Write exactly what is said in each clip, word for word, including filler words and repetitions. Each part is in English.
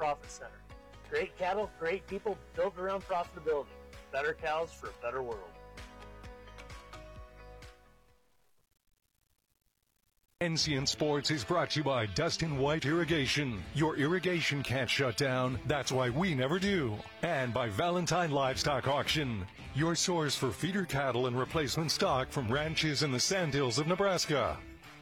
Profit Center. Great cattle, great people, built around profitability. Better cows for a better world. N C N Sports is brought to you by Dustin White Irrigation. Your irrigation can't shut down. That's why we never do. And by Valentine Livestock Auction, your source for feeder cattle and replacement stock from ranches in the Sandhills of Nebraska.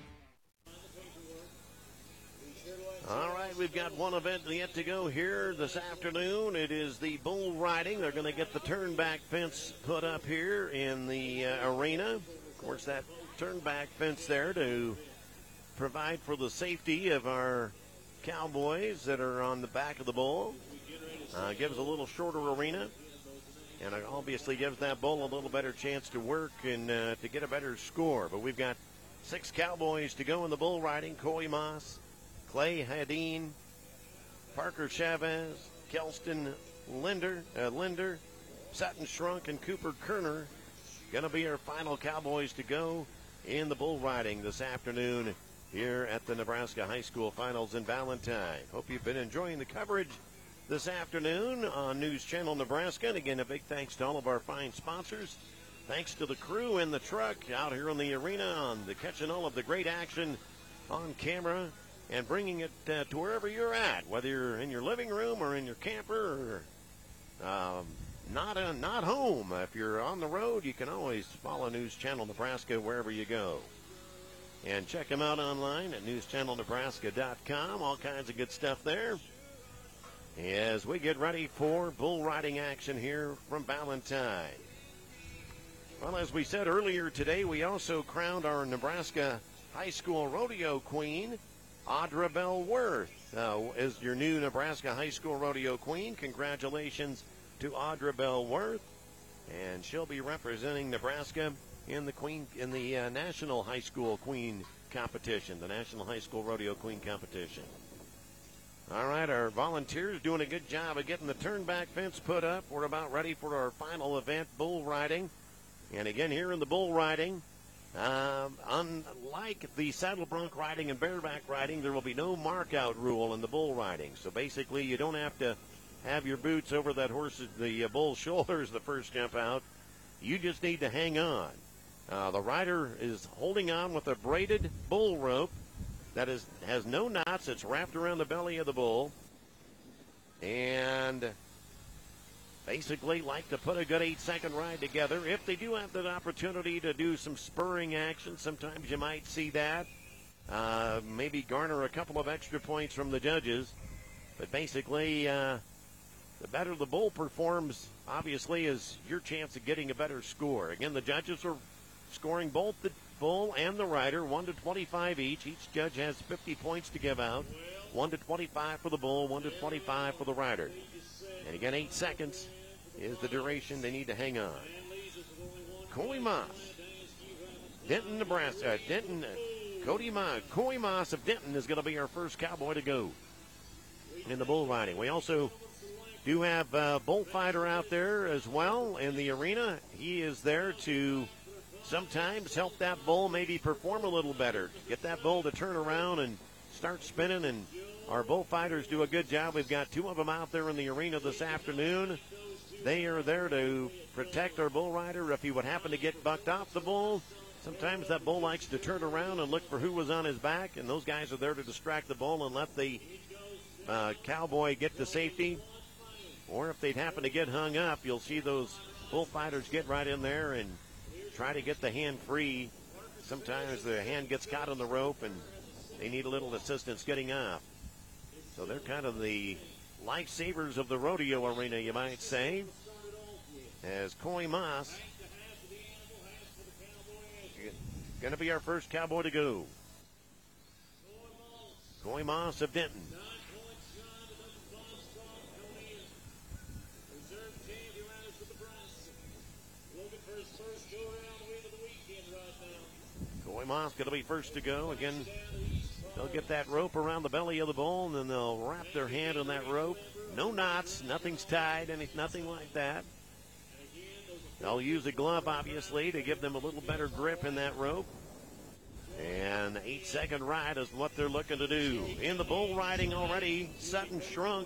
All right, we've got one event yet to go here this afternoon. It is the bull riding. They're going to get the turn-back fence put up here in the uh, arena. Of course, that turn-back fence there to provide for the safety of our cowboys that are on the back of the bull. Uh, gives a little shorter arena, and it obviously gives that bull a little better chance to work and uh, to get a better score. But we've got six cowboys to go in the bull riding. Coy Moss, Clay Hadeen, Parker Chavez, Kelston Linder, uh, Linder, Sutton Shrunk, and Cooper Kerner going to be our final cowboys to go in the bull riding this afternoon here at the Nebraska High School Finals in Valentine. Hope you've been enjoying the coverage this afternoon on News Channel Nebraska. And again, a big thanks to all of our fine sponsors. Thanks to the crew in the truck out here in the arena on the catching all of the great action on camera and bringing it uh, to wherever you're at, whether you're in your living room or in your camper or um, not uh, not home. If you're on the road, you can always follow News Channel Nebraska wherever you go. And check them out online at news channel nebraska dot com. All kinds of good stuff there as we get ready for bull riding action here from Valentine. Well, as we said earlier today, we also crowned our Nebraska High School Rodeo Queen, Audra Bell Worth, uh, is your new Nebraska High School Rodeo Queen. Congratulations to Audra Bell Worth, and she'll be representing Nebraska in the Queen in the uh, National High School Queen competition, the National High School Rodeo Queen competition. All right, our volunteers doing a good job of getting the turn-back fence put up. We're about ready for our final event, bull riding. And again, here in the bull riding, um, unlike the saddle bronc riding and bareback riding, there will be no mark-out rule in the bull riding. So basically, you don't have to have your boots over that horse's, the uh, bull's shoulders the first jump out. You just need to hang on. Uh, the rider is holding on with a braided bull rope that is has no knots. It's wrapped around the belly of the bull. And basically like to put a good eight-second ride together. If they do have the opportunity to do some spurring action, sometimes you might see that. Uh, maybe garner a couple of extra points from the judges. But basically, uh, the better the bull performs, obviously, is your chance of getting a better score. Again, the judges are scoring both the bull and the rider, one to twenty-five each. Each judge has fifty points to give out. one to twenty-five for the bull, one to twenty-five for the rider. And again, eight seconds is the duration they need to hang on. Coy Moss, Denton, Nebraska. Uh, Denton, uh, Cody Moss, Coy Moss of Denton is going to be our first cowboy to go in the bull riding. We also do have a bullfighter out there as well in the arena. He is there to sometimes help that bull maybe perform a little better, get that bull to turn around and start spinning, and our bullfighters do a good job. We've got two of them out there in the arena this afternoon. They are there to protect our bull rider if he would happen to get bucked off the bull. Sometimes that bull likes to turn around and look for who was on his back, and those guys are there to distract the bull and let the uh, cowboy get to safety. Or if they'd happen to get hung up, you'll see those bullfighters get right in there and try to get the hand free. Sometimes the hand gets caught on the rope and they need a little assistance getting off. So they're kind of the lifesavers of the rodeo arena, you might say. As Coy Moss going to be our first cowboy to go. Coy Moss of Denton. Coy Moss going to be first to go. Again, they'll get that rope around the belly of the bull, and then they'll wrap their hand on that rope. No knots, nothing's tied, any, nothing like that. They'll use a glove, obviously, to give them a little better grip in that rope. And eight-second ride is what they're looking to do. In the bull riding already, Sutton Shrunk